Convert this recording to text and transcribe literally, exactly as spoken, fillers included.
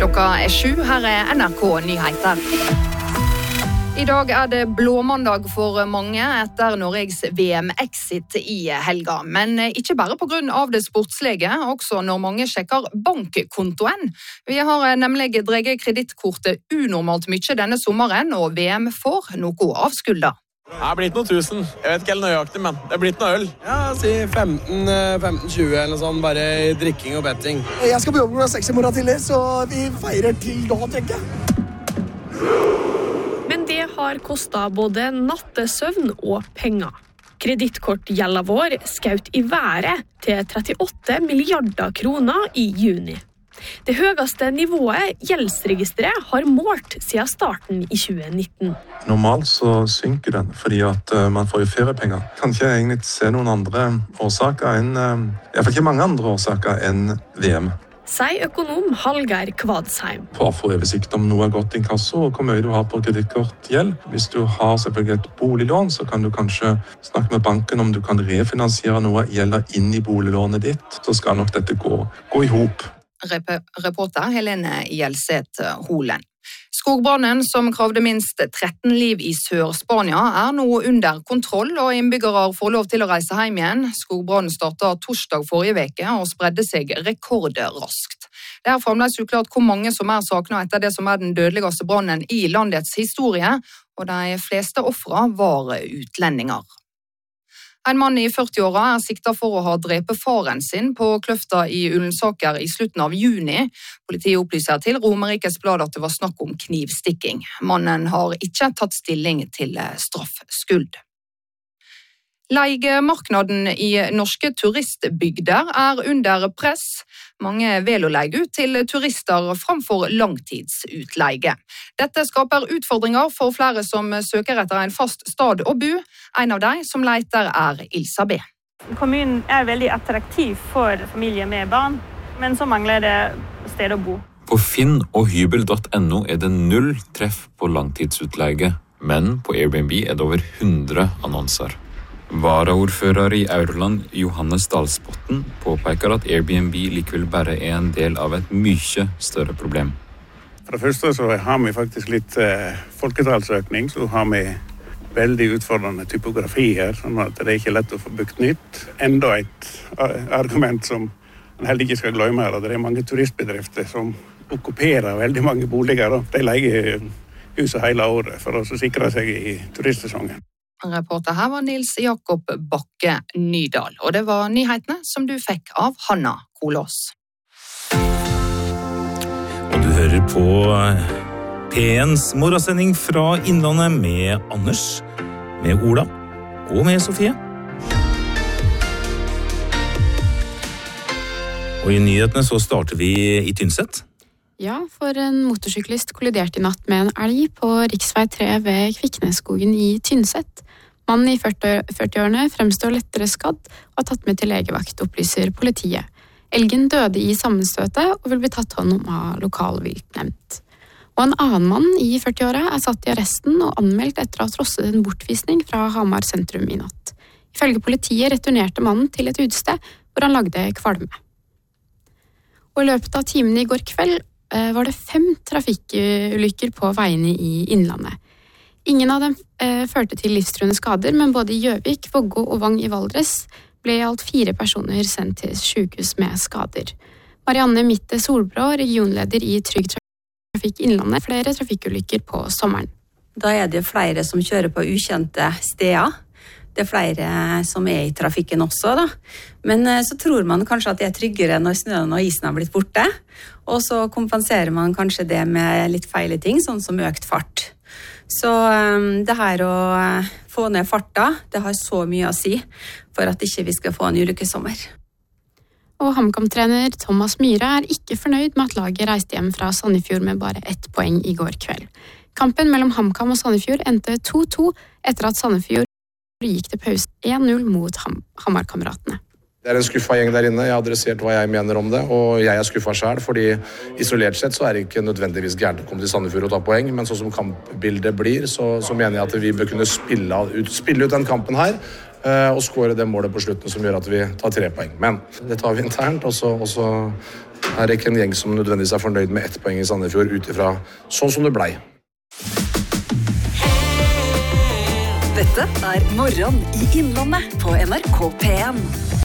Klokka er sju, her er N R K Nyheter. I dag er det blåmandag for mange etter Norges V M-exit i helga. Men ikke bare på grunn av det sportslige, også når mange sjekker bankkontoen. Vi har nemlig dreget kredittkortet unormalt mye denne sommeren, og V M får noe av skulda. Det har blitt noen tusen. Jeg vet ikke helt nøyaktig, men det har blitt noe øl. Ja, si femten tjue eller noe sånt, bare drikking og betting. Jeg skal på jobb med seks i morgen tidlig, så vi feirer til da, tenker jeg. Men det har kostet både nattesøvn og penger. Kredittkortgjelda vår skaut i været til trettiåtte milliarder kroner i juni. Det høyeste nivået gjeldsregisteret har målt siden starten i tjue nitten. Normalt så synker den, fordi at man får jo feriepenger. Kan ikke egentlig se noen andre årsaker enn, i hvert fall ikke mange andre årsaker enn V M. Sier økonom Hallgeir Kvadsheim. For å få oversikt om noe er godt inkasso og hvor mye du har på kredittkortgjeld. Hvis du har selvfølgelig et boliglån, så kan du kanskje snakke med banken om du kan refinansiere noe gjelder inn i boliglånet ditt. Så skal nok dette gå, gå i hop. Reporter Helene Gjelseth Holen. Skogbrannen som kravde minst tretten liv i Sør-Spania er nå under kontroll, og innbyggere får lov til å reise hjem igjen. Skogbrannen startet torsdag forrige uke og spredde seg rekordraskt. Det er fremdeles uklart hvor mange som er savnet etter det som er den dødeligste brannen i landets historie, og de fleste ofre var utlendinger. En mann i førti-åra er siktet for å ha drepet faren sin på Kløfta i Ullensaker i slutten av juni. Politiet opplyser til Romerikes Blad at det var snakk om knivstikking. Mannen har ikke tatt stilling til straffskyld. Leiemarknaden i norske turistbygder er under press. Mange vil å leie ut til turister framfor langtidsutleie. Dette skaper utfordringer for flere som søker etter en fast stad å bo. En av de som leter er Ilsa B. Kommunen er veldig attraktiv for familier med barn, men så mangler det sted å bo. På finn og hybel punktum no er det null treff på langtidsutleie, men på Airbnb er det over hundre annonser. Varaordfører i Aurland, Johannes Dalsbotten, påpeker at Airbnb likevel bare er en del av et mye større problem. For det første så har vi faktisk litt eh, folketallsøkning, så har vi veldig utfordrende typografi her, sånn at det er ikke lett å få bygd nytt. Enda et argument som man heller ikke skal glemme her, at det er mange turistbedrifter som okkuperer veldig mange boliger. De leier huset hele året for å sikre seg i turistsesongen. Reporter her var Nils Jakob Bakke Nydal, og det var nyhetene som du fikk av Hanna Kolås. Og du hører på P ens morgensending fra Innlandet med Anders, med Ola og med Sofie. Og i nyhetene så starter vi i Tynset. Ja, for en motorsyklist kolliderte i natt med en elg på riksvei tre ved Kviknesskogen i Tynset. Mannen i førti-årene fremstår lettere skadd og har tatt med til legevakt, opplyser politiet. Elgen døde i sammenstøtet og vil bli tatt hånd om av lokal viltnemnd. Og en annen mann i førti-åra er satt i arresten og anmeldt etter å ha trosset en bortvisning fra Hamar sentrum i natt. Ifølge politiet returnerte mannen til et utested hvor han lagde kvalme. Og i løpet av timene i går kveld var det fem trafikkulykker på veiene i Innlandet. Ingen av dem eh, førte til livstruende skader, men både i Gjøvik, Vågå og Vang i Valdres ble alt fire personer sendt til sykehus med skader. Marianne Mitte Solbrå, regionleder i Trygg Trafikk Innlandet, flere trafikkulykker på sommeren. Da er det flere som kjører på ukjente steder. Det er flere som er i trafikken også, da. Men så tror man kanskje at det er tryggere når snøen og isen har blitt borte. Og så kompenserer man kanskje det med litt feile ting, sånn som økt fart. Så det her å få ned farta, det har så mye å si for at ikke vi skal få en ulykkessommer. Og HamKam-trener Thomas Myhre er ikke fornøyd med at laget reiste hjem fra Sandefjord med bare ett poeng i går kveld. Kampen mellom HamKam og Sandefjord endte to to etter at Sandefjord gikk til pause én null mot Ham- Hamar-kameratene. Det er en skuffa gjeng der inne. Jeg har adressert hva jeg mener om det, og jeg er skuffa selv, fordi isolert sett så er det ikke nødvendigvis gærent å komme til Sandefjord og ta poeng, men sånn som kampbildet blir, så, så mener jeg at vi bør kunne spille ut, spille ut den kampen her, og skåre det målet på slutten som gjør at vi tar tre poeng. Men det tar vi internt, og så, og så er det ikke en gjeng som nødvendigvis er fornøyd med ett poeng i Sandefjord utifra sånn som det blei. Dette er Morgen i Innlandet på N R K P en.